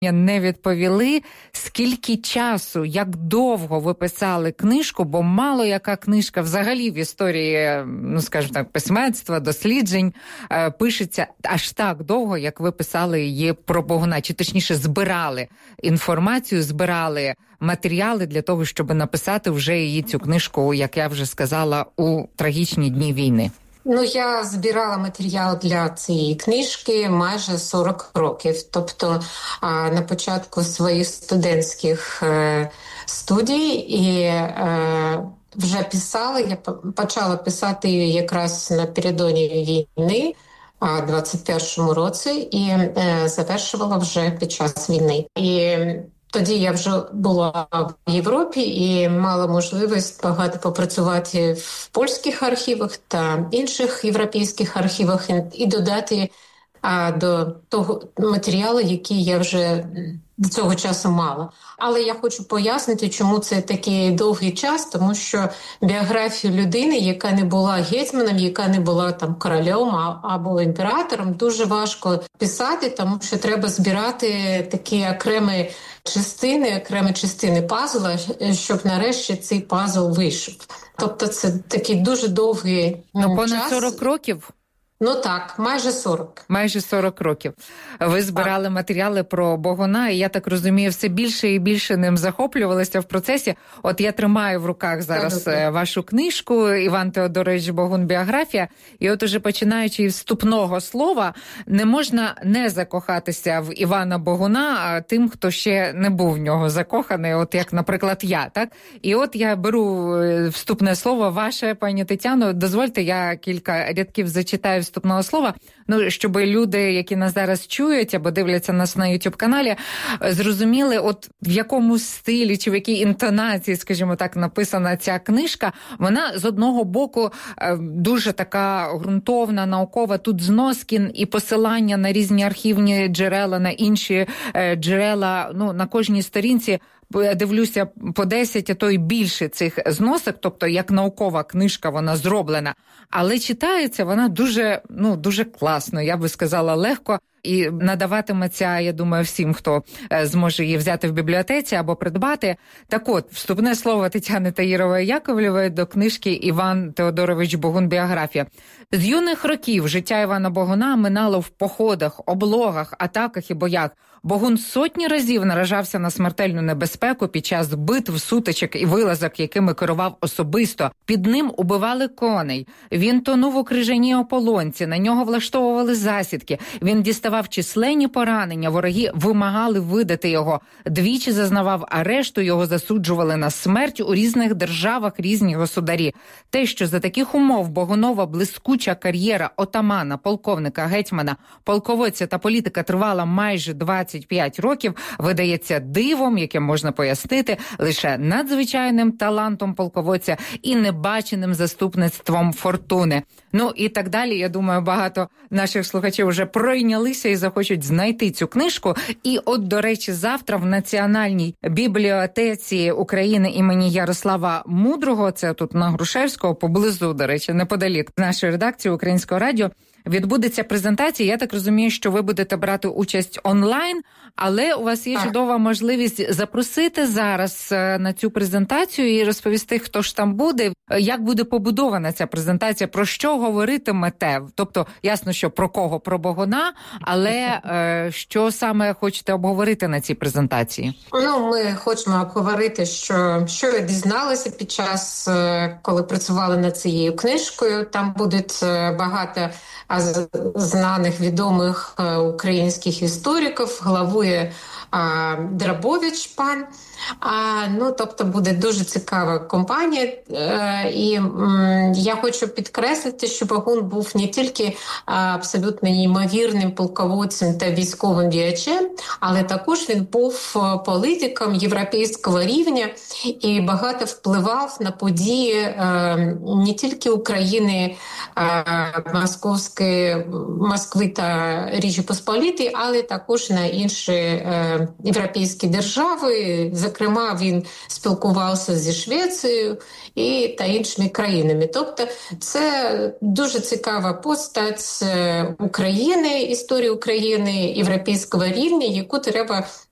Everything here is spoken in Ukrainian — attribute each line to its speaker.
Speaker 1: Не відповіли, скільки часу, як довго ви писали книжку, бо мало яка книжка взагалі в історії, ну скажімо так, письменства, досліджень пишеться аж так довго, як ви писали її про Богуна, чи точніше збирали інформацію, збирали матеріали для того, щоб написати вже її цю книжку, як я вже сказала, у трагічні дні війни.
Speaker 2: Ну, я збирала матеріал для цієї книжки майже 40 років. Тобто на початку своїх студентських студій і вже писала, я почала писати її якраз напередодні війни, у 21-му році, і завершувала вже під час війни. І тоді я вже була в Європі і мала можливість багато попрацювати в польських архівах та інших європейських архівах і додати до того матеріалу, який я вже до цього часу мала. Але я хочу пояснити, чому це такий довгий час, тому що біографію людини, яка не була гетьманом, яка не була там королем або імператором, дуже важко писати, тому що треба збирати такі окремі частини пазла, щоб нарешті цей пазл вийшов. Тобто це такий дуже довгий час.
Speaker 1: Понад 40 років?
Speaker 2: Ну так, майже 40.
Speaker 1: Майже 40 років. Ви збирали матеріали про Богуна, і я так розумію, все більше і більше ним захоплювалися в процесі. От я тримаю в руках зараз вашу книжку «Іван Теодорович Богун. Біографія». І от уже починаючи із вступного слова, не можна не закохатися в Івана Богуна тим, хто ще не був в нього закоханий, от як, наприклад, я, так? І от я беру вступне слово ваше, пані Тетяно. Дозвольте, я кілька рядків зачитаю вступного слова, щоб люди, які нас зараз чують або дивляться нас на YouTube-каналі, зрозуміли, от в якому стилі чи в якій інтонації, скажімо так, написана ця книжка. Вона з одного боку дуже така ґрунтовна, наукова, тут зноски і посилання на різні архівні джерела, на інші джерела, на кожній сторінці. Я дивлюся по 10, а то й більше цих зносок, тобто як наукова книжка вона зроблена. Але читається вона дуже класно, я би сказала, легко. І надаватиметься, я думаю, всім, хто зможе її взяти в бібліотеці або придбати. Так от, вступне слово Тетяни Таїрової-Яковлєвої до книжки «Іван Теодорович Богун. Біографія». З юних років життя Івана Богуна минало в походах, облогах, атаках і боях. Богун сотні разів наражався на смертельну небезпеку під час битв, сутичок і вилазок, якими керував особисто. Під ним убивали коней. Він тонув у крижаній ополонці, на нього влаштовували засідки. Він діставав численні поранення, вороги вимагали видати його. Двічі зазнавав арешту, його засуджували на смерть у різних державах різні государі. Те, що за таких умов Богунова блискуча кар'єра отамана, полковника, гетьмана, полководця та політика тривала майже 25 років, видається дивом, яке можна пояснити лише надзвичайним талантом полководця і небаченим заступництвом фортуни. І так далі. Я думаю, багато наших слухачів вже пройнялися і захочуть знайти цю книжку. І от, до речі, завтра в Національній бібліотеці України імені Ярослава Мудрого, це тут на Грушевського, поблизу, до речі, неподалік нашої редакції Українського радіо, відбудеться презентація. Я так розумію, що ви будете брати участь онлайн, але у вас є чудова можливість запросити зараз на цю презентацію і розповісти, хто ж там буде, як буде побудована ця презентація, про що говоритимете. Тобто, ясно, що про кого, про Богуна, але що саме хочете обговорити на цій презентації?
Speaker 2: Ми хочемо обговорити, що ви дізналися під час, коли працювали над цією книжкою. Там буде багато знаних, відомих українських істориків, головує Драбович пан. Тобто буде дуже цікава компанія. І я хочу підкреслити, що Богун був не тільки абсолютно неймовірним полководцем та військовим діячем, але також він був політиком європейського рівня і багато впливав на події не тільки України, Москви та Річі Посполитої, але також на інші європейські держави. Зокрема, він спілкувався зі Швецією та іншими країнами. Тобто це дуже цікава постать України, історії України, європейського рівня, яку треба